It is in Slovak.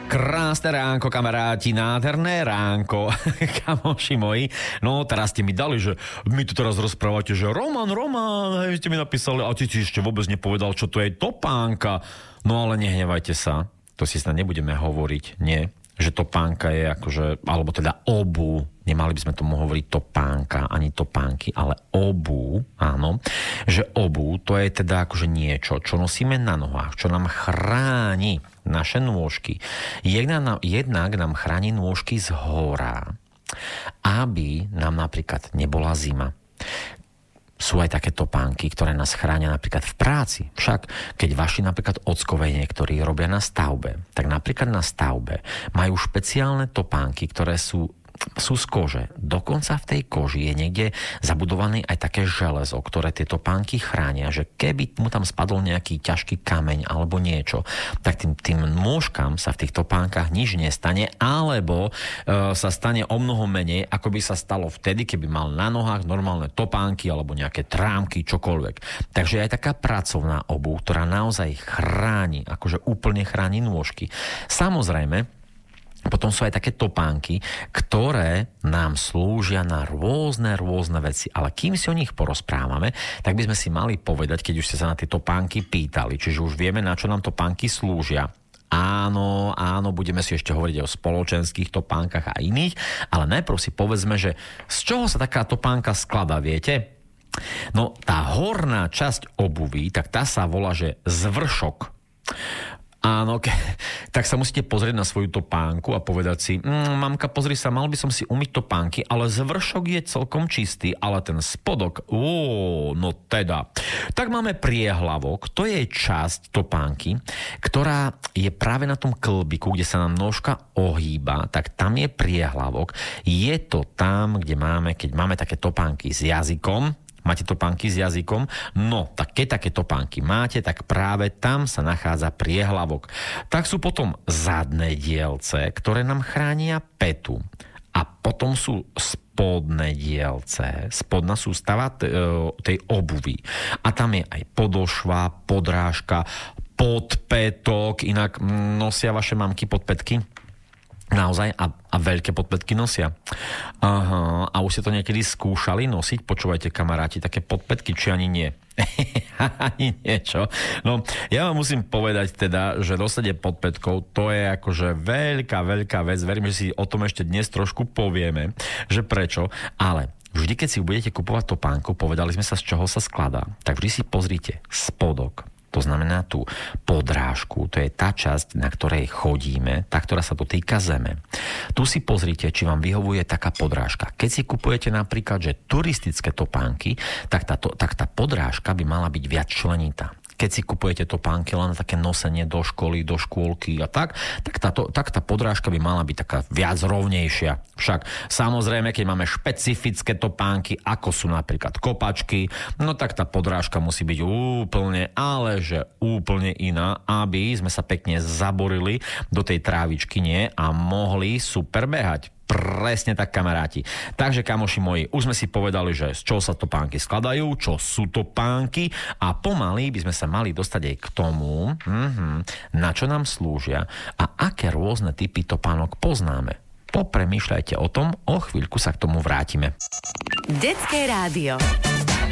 Krásne ránko, kamaráti, nádherné ránko, kamoši moji. No, teraz ste mi dali, že mi tu teraz rozprávate, že Roman, hej, ste mi napísali, a ty si ešte vôbec nepovedal, čo to je topánka. No, ale nehnevajte sa, to si snad nebudeme hovoriť, nie, že topánka je akože, alebo teda obu, nemali by sme tomu hovoriť topánka, ani topánky, ale obu, áno, že obu, to je teda akože niečo, čo nosíme na nohách, čo nám chráni naše nôžky. Jednak nám chráni nôžky z hora, aby nám napríklad nebola zima. Sú aj také topánky, ktoré nás chránia napríklad v práci. Však, keď vaši napríklad ockovej niektorí robia na stavbe, tak napríklad na stavbe majú špeciálne topánky, ktoré sú z kože. Dokonca v tej koži je niekde zabudované aj také železo, ktoré tie topánky chránia, že keby mu tam spadol nejaký ťažký kameň alebo niečo, tak tým nôžkam sa v tých topánkach nič nestane, alebo sa stane o mnoho menej, ako by sa stalo vtedy, keby mal na nohách normálne topánky alebo nejaké trámky, čokoľvek. Takže aj taká pracovná obuv, ktorá naozaj chráni, akože úplne chráni nôžky. Samozrejme, potom sú aj také topánky, ktoré nám slúžia na rôzne veci. Ale kým si o nich porozprávame, tak by sme si mali povedať, keď už ste sa na tie topánky pýtali, čiže už vieme, na čo nám topánky slúžia. Áno, budeme si ešte hovoriť o spoločenských topánkach a iných, ale najprv si povedzme, že z čoho sa taká topánka skladá, viete? No, tá horná časť obuví, tak tá sa volá, že zvršok. Áno, tak sa musíte pozrieť na svoju topánku a povedať si, mamka, pozri sa, mal by som si umyť topánky, ale zvršok je celkom čistý, ale ten spodok, no teda. Tak máme priehlavok, to je časť topánky, ktorá je práve na tom klbiku, kde sa nám nôžka ohýba, tak tam je priehlavok. Je to tam, kde keď máme také topánky s jazykom. Máte topánky s jazykom? No, tak keď také topánky máte, tak práve tam sa nachádza priehlavok. Tak sú potom zadné dielce, ktoré nám chránia petu. A potom sú spodné dielce, spodná sústava tej obuvy. A tam je aj podošva, podrážka, podpätok, inak nosia vaše mamky podpätky? Naozaj? A veľké podpätky nosia. Aha, a už ste to niekedy skúšali nosiť? Počúvajte, kamaráti, také podpätky, či ani nie? Ani niečo. No, ja vám musím povedať teda, že nosenie podpätkov, to je akože veľká vec. Verím, že si o tom ešte dnes trošku povieme, že prečo. Ale vždy, keď si budete kupovať topánku, povedali sme sa, z čoho sa skladá, tak vždy si pozrite spodok. To znamená tú podrážku, to je tá časť, na ktorej chodíme, tá, ktorá sa dotýka zeme. Tu si pozrite, či vám vyhovuje taká podrážka. Keď si kupujete napríklad, že turistické topánky, tak tá podrážka by mala byť viac členitá. Keď si kupujete topánky len také nosenie do školy, do škôlky a tak tá podrážka by mala byť taká viac rovnejšia. Však samozrejme, keď máme špecifické topánky, ako sú napríklad kopačky, no tak tá podrážka musí byť úplne iná, aby sme sa pekne zaborili do tej trávičky, nie? A mohli super behať. Presne tak, kamaráti. Takže, kamoši moji, už sme si povedali, že z čoho sa topánky skladajú, čo sú topánky a pomaly by sme sa mali dostať aj k tomu, na čo nám slúžia a aké rôzne typy topánok poznáme. Popremýšľajte o tom, o chvíľku sa k tomu vrátime. Detské rádio.